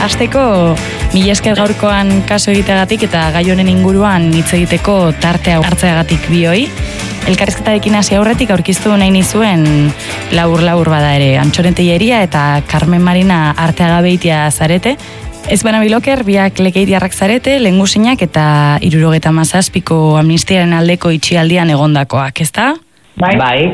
Hasteko, mila esker gaurkoan kaso egiteagatik eta gai honen inguruan hitz egiteko tartea hartzeagatik bioi. Elkarrizketarekin hasi aurretik aurkiztu nahi nizuen labur bada ere. Antxoren Telleria eta Carmen Marina Arteaga Beitia zarete. Ez banabiloker, biak lekeitiarrak zarete, lehengusinak eta 77ko amnistiaren aldeko itxialdian egondakoak, ezta? Bai.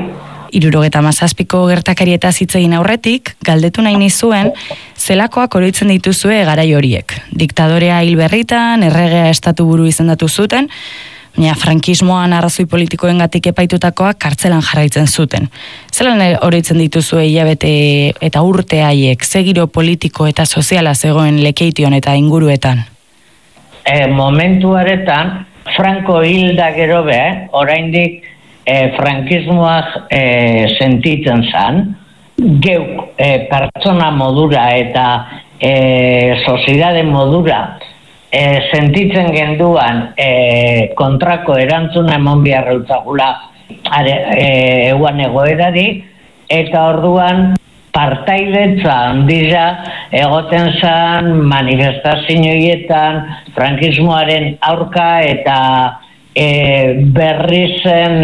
77ko gertakarietaz hitz egin aurretik, galdetu nahi nizuen, zelakoak oroitzen dituzue garai horiek. Diktadorea hil berritan, erregea estatu buru izendatu zuten, baina frankismoan arrazoi politikoengatik epaitutakoak kartzelan jarraitzen zuten. Zelan oroitzen dituzue hilabete eta urte haiek, ze giro politiko eta soziala zegoen Lekeition eta inguruetan? Momentu haretan, Franco hilda gero oraindik frankismoak sentitzen zan, geuk pertsona modura eta soziedade modura sentitzen genduan kontrako erantzuna emon behar eutzagula eguan egoerari, eta orduan partaidetza handia egoten zan manifestazioetan frankismoaren aurka eta berri zen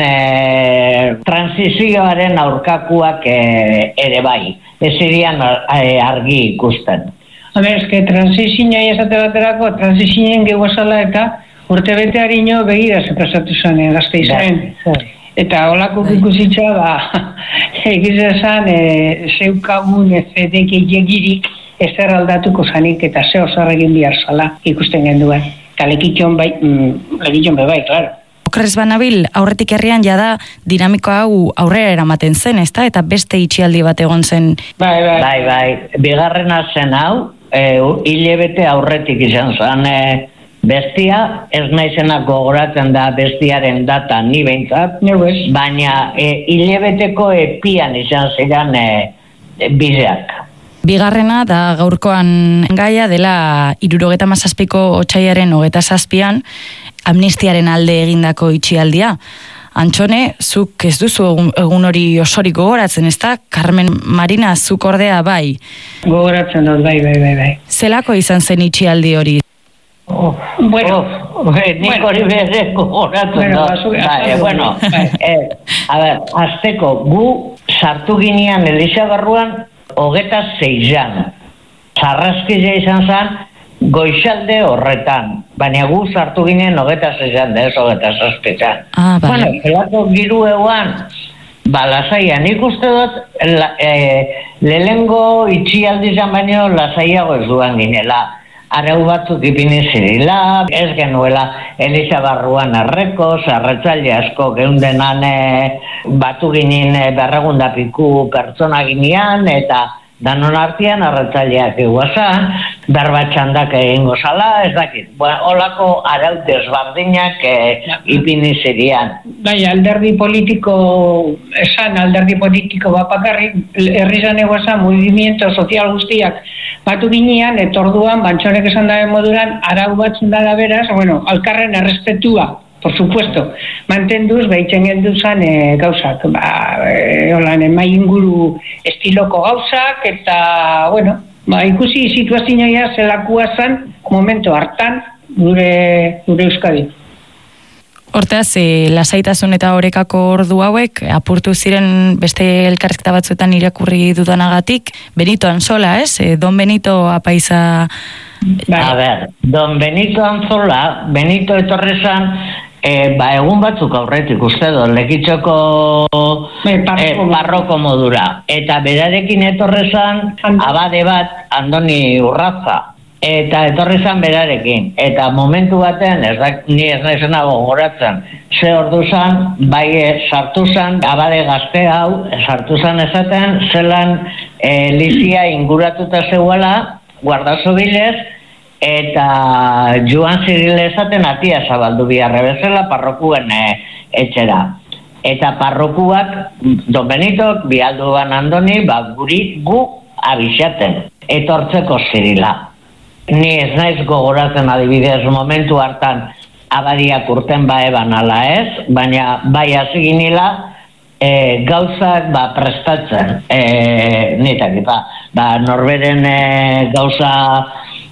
transizioaren aurkakuak ere bai. Ez irian argi ikusten. Eske transizioa esate baterako, transizioen gehuazala eta urte bete harino begira pasatu zen Gasteizaren. Eta holako ikusitza egizan zeukagun ezedekilegirik ezer aldatuko zanik eta ze osar egin behar zala ikusten genduen. Eta Lekeition bai, klaro. Okrez banabil, aurretik herrian jada dinamiko hau aurrera eramaten zen, ezta? Eta beste itxialdi bat egon zen. Bai. Bigarrena zen hau, hilabete aurretik izan zen bestia, ez naizenak gogoratzen da bestiaren data ni behintzat, baina hilabeteko epian izan ziren bideak. Bigarrena da gaurkoan gaia dela 77ko otsaiaren 27an amnistiaren alde egindako itxialdia. Antxone, zuk ez duzu egun hori osorik gogoratzen, ezta? Carmen Marina, zuk ordea bai. Gogoratzen dut, bai. Zelako izan zen itxialdi hori? Nik hori behar gogoratzen dut. Azteko, gu sartu ginean Eliza barruan 26an. Zarraskila izan zen goizalde horretan, baina gu sartu ginen 26an, ez 27an. Zelako giru eguan, lasaian, nik uste dut lehengo itxialdi izan baino lasaiago ez duan ginela. Areu batzuk ipini zirila, ez genuela Eliza barruan erreko, zarretzaile asko geundenan batu ginen 200 piku pertsona ginean, eta danon artean arretzaileak eguazan, berbatxandak egingo zala, ez dakit. Olako arau desbardinak ipini zirian. Bai, alderdi politiko bapakarrik, herrizan eguazan, movimiento sozial guztiak batu ginean, etorduan, bantxonek esan dabe moduran, arau batzun dara beraz, alkarren errespetua, por supuesto, mantenduz, behitzen genduzan gauzak, mai inguru estiloko gauzak, eta, ikusi situazioa zelakua zen momento hartan gure Euskadi. Hortaz, lasaitasun eta orekako ordu hauek, apurtu ziren beste elkarrizketa batzuetan irakurri dudanagatik, Benito Anzola, ez? Don Benito apaiza... Don Benito Anzola, Benito etorrezan, egun batzuk aurretik uste do, Lekeitzoko parroko modura. Eta berarekin etorrezan, abade bat, Andoni Urraza. Eta etorrezan berarekin. Eta momentu baten, ni ez naizena gogoratzen, ze ordu zan, bai sartu zan, abade gazte hau, sartu zan esaten, zelan Lizia inguratuta zeuela, guardazobilez, eta Joan Zirile esaten atia zabaldu biharre bezala parrokuen etxera. Eta parrokuak, Don Benitok, bialduan Andoni, gu abixaten, etortzeko Zirila. Ni ez naiz gogoratzen adibidez momentu hartan abadiak urten eban ala ez, baina bai hasi ginela gauzak prestatzen, nitak, norberen gauza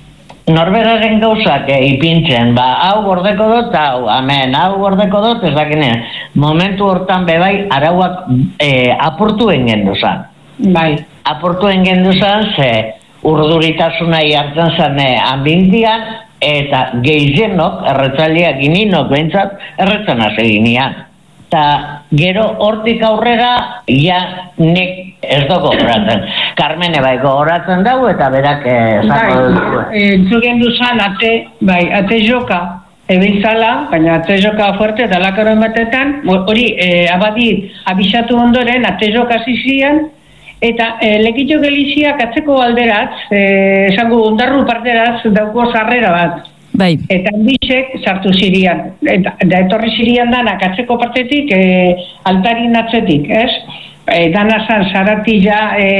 norberaren gauzak ipintzen, hau gordeko dut, hau gordeko dut, ez dakinen, momentu hortan bebai arauak apurtu engendu zan. Bai. Apurtu engendu zan, ze urduritasuna jartzen zan ambintian, eta gehienok, erretzaliak ininok behintzat, erretzen azeginean. Eta gero hortik aurrera, nik ez dugu goratzen. Carmene bai goratzen dago eta berak zako dugu. Entzugen duzan ate joka ebintzala, baina ate joka fuerte eta lakaro ematetan, hori abadi abisatu ondoren ate joka zizian, eta lekitxo geliziak atzeko alderatz, esango ondarru parteratz dauko sarrera bat. Bai. Eta handixek sartu zirian. Eta etorri zirian danak atzeko partetik, altarin atzetik, ez? Dana zan zaratila,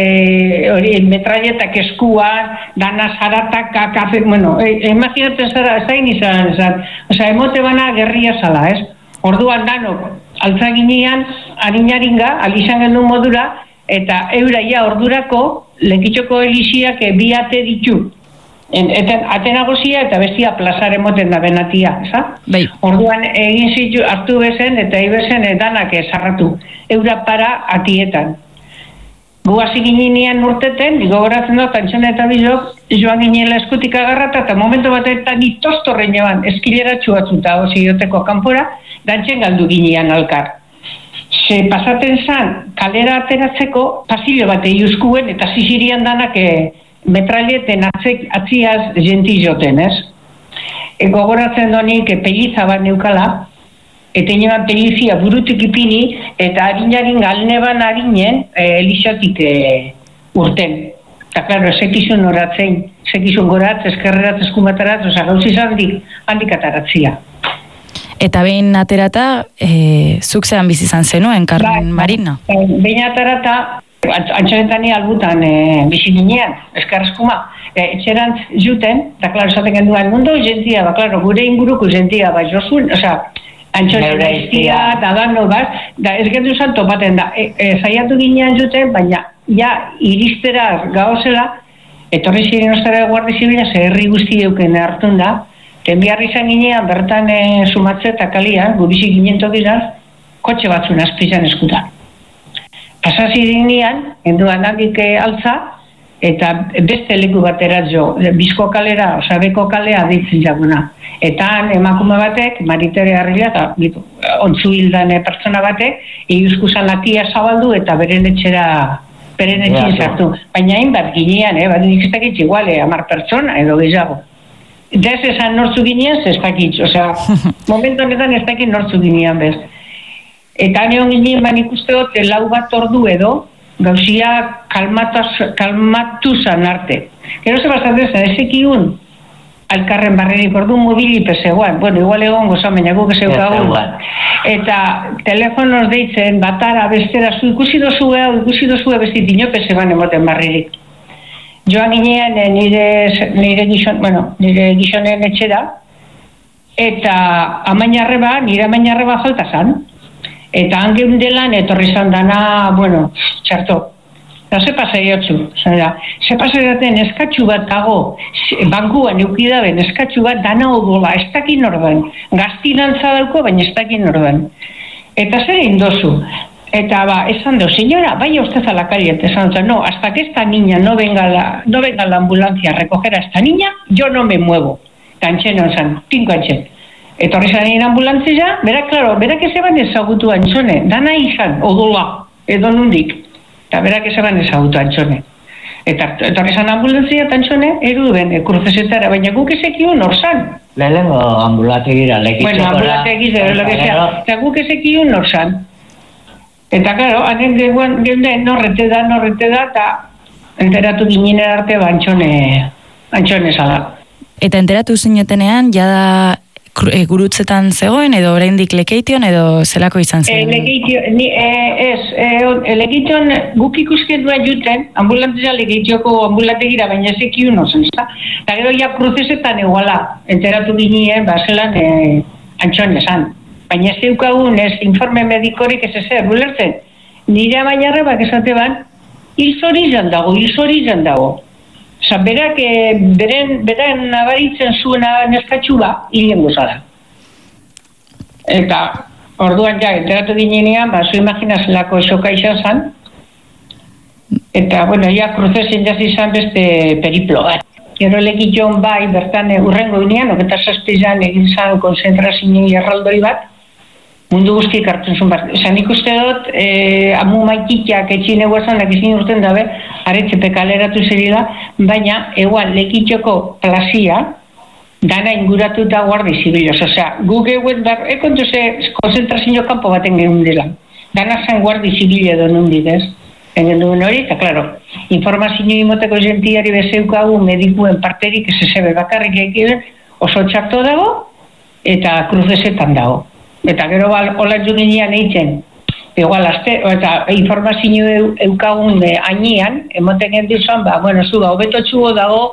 metralletak eskuan, dana zaratak, kafe, bueno, imaginatzen zara, zain izan, oza, emote bana gerria zala, ez? Orduan danok, altzaginean, harinaringa, alizan genuen modura, eta euraia ordurako, lekitxoko eliziak bi ate ditu. Ate nagozia eta bestia plazar emoten da benatia, eza? Bai. Orduan egin zitu hartu bezen eta ibezen danak zarratu. Eura para atietan. Guazi ginean urteten, gogoratzen dut, Antxone eta Bilok, joan ginela eskutik agarrata, eta momentu batetan itostorren joan, eskileratxu batzuta, osioteko kanpora, dantzen galdu ginean alkar. Se pasaten zan, kalera ateratzeko, pasillo bate iuskuen, eta zizirian danak metralieten atziaz jentizoten, ez? Gogoratzen donik peliza bat neukala, eta inoan pelizia burutik ipini, eta harinarin galneban harinen elixatik urten. Eta, klaro, zekizun horatzen, zekizun goratz, eskerreratz, eskumataratz, oza, gauziz handik ataratzia. Eta behin aterata, zuk zean bizizan zenuen, Carmen Marina? Behin aterata, Antxonetani albutan bizi ginean, eskarreskuma, etxerantz juten, eta klaro, esaten genduan, mundu jentia, klaro, gure inguruko jentia, josun, oza, Antxoneta iztia, da dano bat, da ez gendu zan topaten da, zaiatu ginean juten, baina, ja, iristera gauzela, etorri ziren ostara Guardia Zibila, herri guzti euken hartun da, tenbiarri izan ginean, bertan sumatze eta kalian, gubizi ginen tokiraz, kotxe batzun azpizan eskutan. Pasasi dinean, enduan handik altza, eta beste leku baterat jo, bizko kalera, oza, beko kalea ditzen jaguna. Eta han emakume batek, Maritere Arrila, eta ontzu hildan pertsona batek, eiuzkuzan latia zabaldu eta beren etxin sartu. Baina hain bat ginean, bat nik iguale, 10 pertsona edo gehiago. Eta ez esan nortzu ginean, ez dakit, oza, momentu honetan ez dakit nortzu ginean bez. Eta neon ginen ban ikusteot, lau bat ordu edo, gauzia kalmatu zan arte. Gero ze bazatzen zen, ezekiun, alkarren barrerik ordu mobilipe zegoan. Bueno, igual egon gozan, baina guk ezeukagun. Eta telefonoz deitzen, batara, bestera, ikusi dozue bestit inope zeban emoten barrerik. Joan ginean nire gizonen etxera, eta nire amainarreba falta zan. Eta hangeun delan etorri zan dana, bueno, txarto. Eta ze pasaiotzu. Ze pasaiaten eskatxu bat dago, bankuan eukidaben eskatxu bat dana odola, ez dakin orduan. Gaztinantza dauko, baina ez dakin orduan. Eta zer indozu. Eta esan deu, señora, vaya usted a la calle, esan deu, no, hasta que esta niña no venga la ambulancia a recoger a esta niña, yo no me muevo. Eta antxen zan, 5 antxen. Etorri zanein ambulantzia, berak ezeban ezagutu Antxone, dana izan, odola, edo nundik, eta berak ezeban ezagutu Antxone. Eta etorri zan ambulantzia eta Antxone, eruden, kurzesetara, baina guk ezekiun orzan. Lehenengo ambulategira, lekitxokora. Bueno, ambulategira, eta guk ezekiun orzan. Eta, klaro, hanen geunde, norrete da, eta enteratu ginen arte Antxone zala. Eta enteratu zinetenean, jada gurutzetan zegoen, edo oraindik lekeition, edo zelako izan zen? Lekeition guk ikusken duen juten, ambulantzia lekeitioko ambulategira, baina ezekiun ozen, eta gero ja kruzesetan eguala, enteratu ginen, zelan Antxone zan. Baina ez deukagun, ez informe medikorik ez ezer, bulertzen, nire amainarrebak esate ban, hil zori izan dago. berak, beren nabaritzen zuena neskatxu hilen gozada. Eta, orduan ja, enteratu ginenean, zu imaginazelako xoka izan zen, eta, bueno, ja, kruzezen jazi izan beste periplo bat. Gero lekitxon bai, bertan urrengo ginean, 27an egin zen konzentrazio erraldori bat, mundu guztiak hartzen zuen bat. Esan ikuste dut, amu maikitiak etxin eguazanak izin urten dabe, aretzepe kaleratu zerila, baina, eguan, lekitxoko plazia, dana inguratu da guardi zibiloz. Osea, guk eguen kontu ze konzentrazio kanpo baten gehun dela. Dana zen guardi zibile edo nundik, ez? Engen duen hori, eta klaro, informazio imoteko jentiari bezeukagu medikuen parterik ez bakarrik egiten oso txarto dago, eta kruzesetan dago. Eta gero hola juginean eitzen, igual eta informazio eukagun ainean, emoten genduzan, hobeto txugo dago,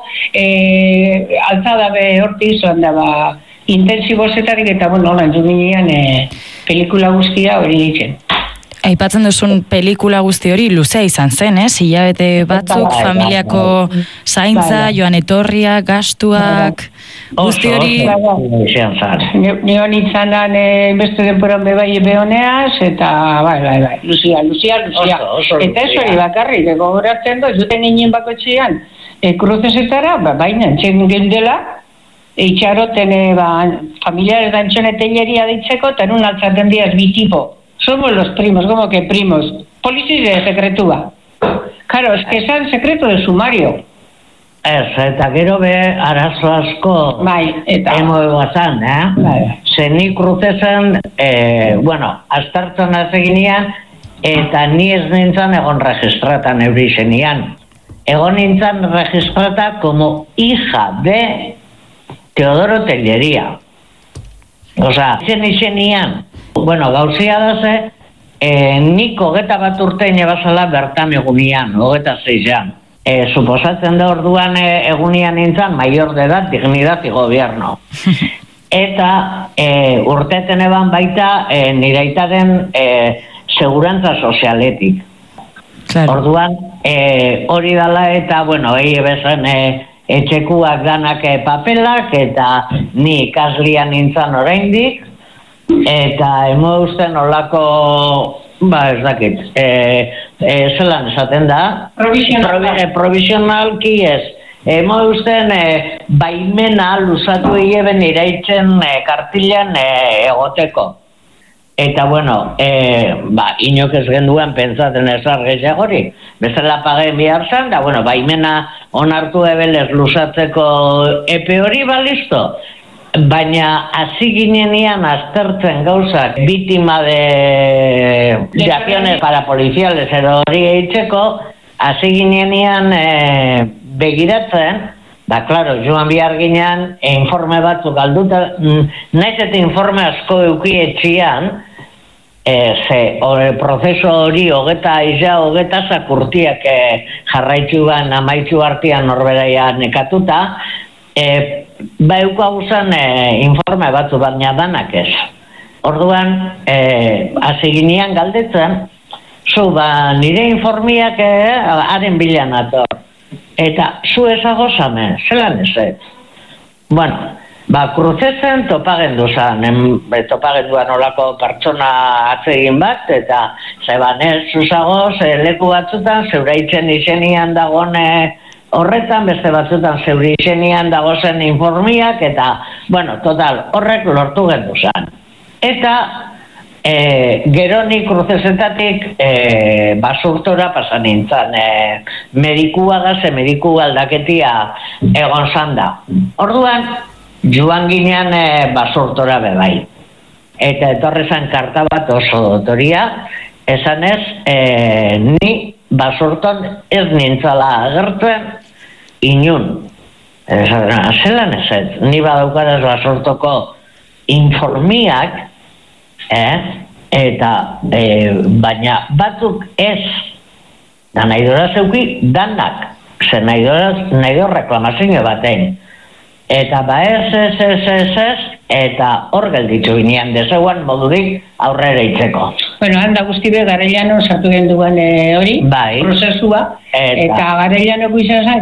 altzada be horti izan da, intensibozetarik eta hola juginean pelikula guztia hori eitzen. Aipatzen duzun pelikula guzti hori luzea izan zen, hilabete batzuk, familiako zaintza, joan etorria, gastuak, guzti hori... Nion itzanan beste denporan bebai behoneaz, eta bai, luzia. Eta ez hori bakarrik, gogoratzen dut, zuten ginen bako etxean, kruzesetara, baina entxen gendela, itxaroten familiares dantxonetelleria ditzeko, eta nun altzaten diaz bitipo. Somos los primos, como que primos. Policía de secretúa. Claro, es que es el secreto de sumario. Eta gero be arazo asko emo eguazan, Zeni kruzezen, astartzen azeginean, eta ni ez nintzen egon registratan euri zenian. Egon nintzen registrata como hija de Teodoro Tellería. Osea, zenian, gauzia daze, nik 21 urtein ebazala bertan egunian, 26an. Suposatzen da orduan egunian nintzen, mayor de edad, dignidad y gobierno. Eta urteten eban baita nire aitaren segurantza sozialetik. Orduan, hori dala eta, egi ebezen etxekuak danak papelak, eta ni ikaslian nintzen oraindik, eta emo usten olako, ez dakit, zelan esaten da? Provisionalki ez. Emo usten baimena luzatu egeben iraitzen kartilan egoteko. Eta inok ez genduan pentsaten ezar gehiagori. Bezala paguen bihar zan, da baimena onartu ebelez luzatzeko epe hori listo. Baina hasi ginenean aztertzen gauzak biktima de acciones parapoliciales edo hori eitzeko, hasi ginenean begiratzen, claro, joan bihar ginean informe batzuk alduta, naiz eta informe asko eukietxian, prozeso hori hogeta zakurtiak jarraitxuan amaitxu artean norberaia nekatuta, eukaguzan informe batzu baina danak ez. Orduan, hasi ginean galdetzen, nire informiak haren bilan ator. Eta zu ezagozame, zelan ezet. Kruzezen topagen duan olako pertsona atzegin bat, eta zeban ez zuzagoz leku batzutan zeuraitzen izenian dagoen horretan, beste batzutan zeuri izenian dagozen informiak, eta, total, horrek lortu genduzan. Eta gero ni kruzezetatik basurtora pasan nintzen, medikuagaz, mediku aldaketia egon zanda. Orduan, joan ginean basurtora bebai. Eta etorrezan karta bat oso dotoria, esanez, ni basurton ez nintzala agertzen inun. Zelan ezet, ni badaukaraz basurtoko informiak, eta baina batzuk ez, da nahi dora zeuki danak, ze nahi dora reklamazio batein. Eta ez, eta hor gelditzu ginean deseuan modurik aurrera itzeko. Handa guzti be Garellano sartu genduan hori, prozesua, eta Garellanoko izan zen,